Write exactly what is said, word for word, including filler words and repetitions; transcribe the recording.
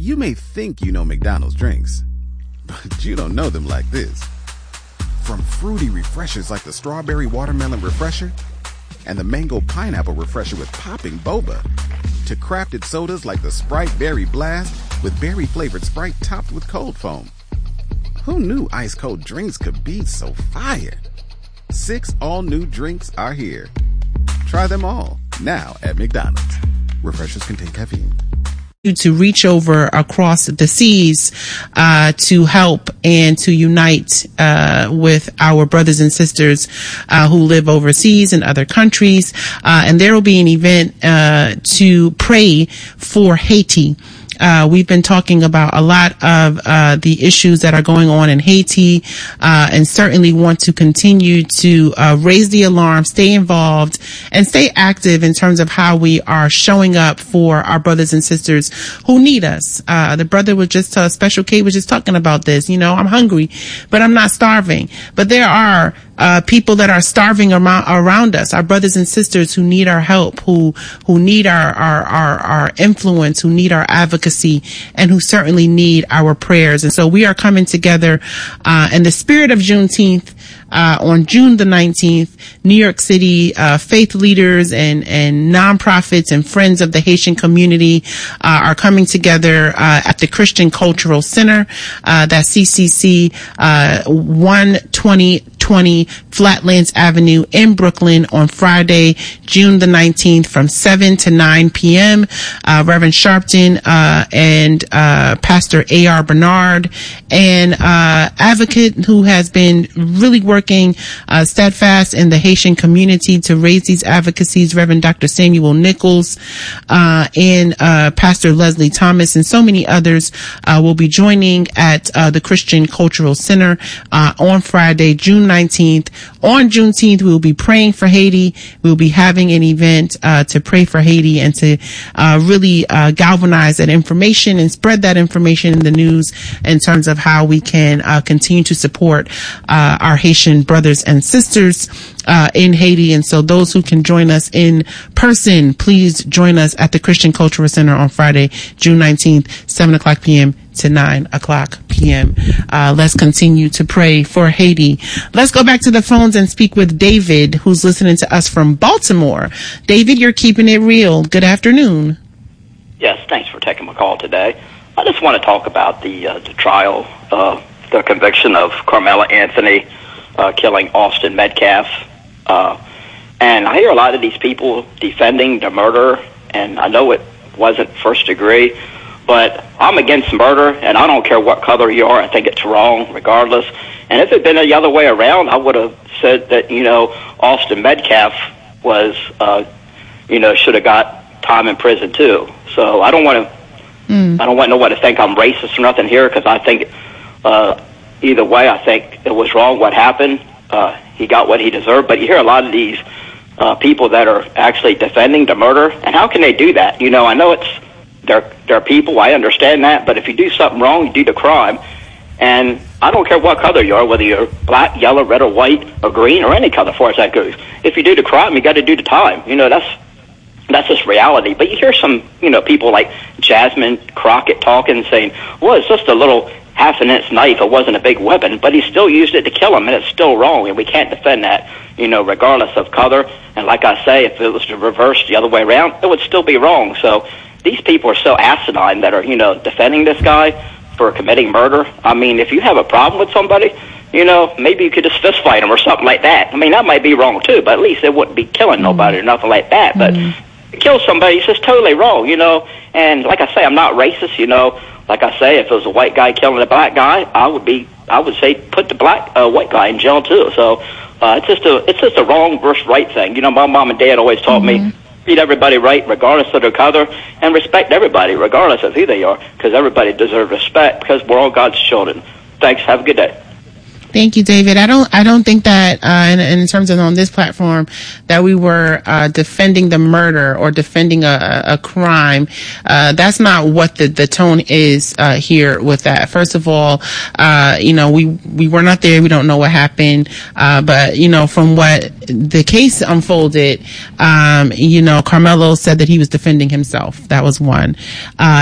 You may think you know McDonald's drinks, but you don't know them like this. From fruity refreshers like the Strawberry Watermelon Refresher and the Mango Pineapple Refresher with popping boba, to crafted sodas like the Sprite Berry Blast with berry-flavored Sprite topped with cold foam. Who knew ice-cold drinks could be so fire? Six all-new drinks are here. Try them all, now at McDonald's. Refreshers contain caffeine. To reach over across the seas uh to help and to unite uh with our brothers and sisters uh who live overseas in other countries, uh and there will be an event uh to pray for Haiti. Uh, we've been talking about a lot of uh, the issues that are going on in Haiti, uh, and certainly want to continue to uh, raise the alarm, stay involved, and stay active in terms of how we are showing up for our brothers and sisters who need us. Uh, the brother was just, uh, Special K was just talking about this. You know, I'm hungry, but I'm not starving. But there are Uh, people that are starving around, around us, our brothers and sisters who need our help, who, who need our, our, our, our influence, who need our advocacy, and who certainly need our prayers. And so we are coming together, uh, in the spirit of Juneteenth, uh, on June the nineteenth, New York City, uh, faith leaders and, and nonprofits and friends of the Haitian community, uh, are coming together, uh, at the Christian Cultural Center, uh, that's C C C, uh, one twenty twenty Flatlands Avenue in Brooklyn on Friday, June the nineteenth from seven to nine p.m. Uh, Reverend Sharpton, uh, and, uh, Pastor A R Bernard, and, uh, advocate who has been really working, uh, steadfast in the Haitian community to raise these advocacies, Reverend Doctor Samuel Nichols, uh, and, uh, Pastor Leslie Thomas, and so many others, uh, will be joining at, uh, the Christian Cultural Center, uh, on Friday, June nineteenth. On Juneteenth, we will be praying for Haiti. We will be having an event uh, to pray for Haiti and to uh, really uh, galvanize that information and spread that information in the news in terms of how we can uh, continue to support uh, our Haitian brothers and sisters uh, in Haiti. And so those who can join us in person, please join us at the Christian Cultural Center on Friday, June nineteenth, seven o'clock p.m. to nine o'clock p.m. Uh, let's continue to pray for Haiti. Let's go back to the phones and speak with David, who's listening to us from Baltimore. David, you're keeping it real. Good afternoon. Yes, thanks for taking my call today. I just want to talk about the uh, the trial, uh, the conviction of Carmela Anthony uh, killing Austin Metcalf. Uh, and I hear a lot of these people defending the murder, and I know it wasn't first degree, but I'm against murder, and I don't care what color you are. I think it's wrong regardless. And if it had been the other way around, I would have said that, you know, Austin Metcalf was, uh, you know, should have got time in prison too. So I don't want to, mm. I don't want no one to think I'm racist or nothing here, because I think uh, either way, I think it was wrong what happened. Uh, he got what he deserved. But you hear a lot of these uh, people that are actually defending the murder, and how can they do that? You know, I know it's, They're, they're people, I understand that, but if you do something wrong, you do the crime. And I don't care what color you are, whether you're black, yellow, red, or white, or green, or any color as far as that goes. If you do the crime, you got to do the time. You know, that's that's just reality. But you hear some, you know, people like Jasmine Crockett talking, saying, well, it's just a little half an inch knife. It wasn't a big weapon, but he still used it to kill him, and it's still wrong, and we can't defend that, you know, regardless of color. And like I say, if it was to reverse the other way around, it would still be wrong. So these people are so asinine that are, you know, defending this guy for committing murder. I mean, if you have a problem with somebody, you know, maybe you could just fist fight them or something like that. I mean, that might be wrong too, but at least it wouldn't be killing mm-hmm. nobody or nothing like that. But mm-hmm. to kill somebody is just totally wrong, you know. And like I say, I'm not racist, you know. Like I say, if it was a white guy killing a black guy, I would be, I would say, put the black uh, white guy in jail too. So uh, it's just a, it's just a wrong versus right thing. You know, my mom and dad always taught mm-hmm. me, treat everybody right, regardless of their color, and respect everybody, regardless of who they are, because everybody deserves respect, because we're all God's children. Thanks. Have a good day. Thank you, David. I don't, I don't think that, uh, in, in terms of on this platform, that we were, uh, defending the murder or defending a, a crime. Uh, that's not what the, the tone is, uh, here with that. First of all, uh, you know, we, we were not there. We don't know what happened. Uh, but, you know, from what the case unfolded, um, you know, Carmelo said that he was defending himself. That was one. Uh,